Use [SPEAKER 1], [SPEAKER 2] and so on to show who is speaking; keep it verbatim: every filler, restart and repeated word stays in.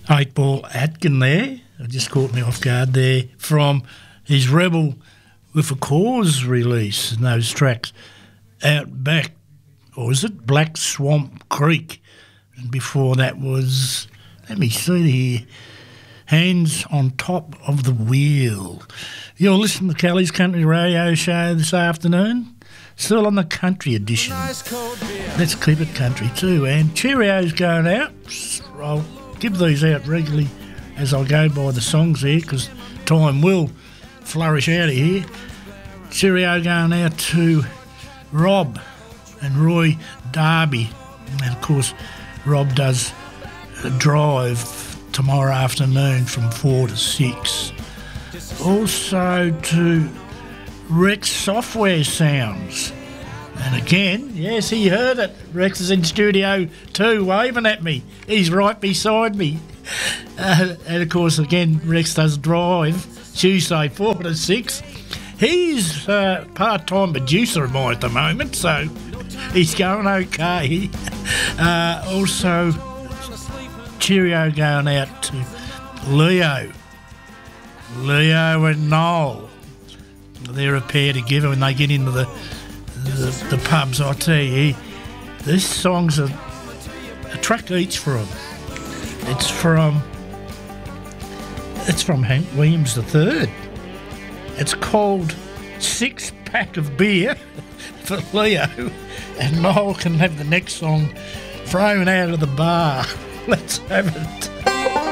[SPEAKER 1] Eight Ball Atkin there. It just caught me off guard there from his Rebel with a Cause release and those tracks Out Back, or is it Black Swamp Creek? And before that was, let me see here, Hands on Top of the Wheel. You're listening to Kelly's Country Radio Show this afternoon, still on the country edition. Let's keep it country too, and Cheerios going out. I'll give these out regularly as I go by the songs here, because time will flourish out of here. Cheerio going out to Rob and Roy Darby, and of course Rob does a drive tomorrow afternoon from four to six. Also to Rex Software Sounds, and again, yes, he heard it. Rex is in studio too, waving at me. He's right beside me. Uh, and of course, again, Rex does drive Tuesday four to six. He's a part-time producer of mine at the moment, so he's going okay. Uh, also, cheerio going out to Leo. Leo and Noel. They're a pair together when they get into the the, the pubs, I tell you. This song's a, a track each for them. It's from it's from Hank Williams the third. It's called Six Pack of Beer for Leo, and Noel can have the next song thrown out of the bar. Let's have it.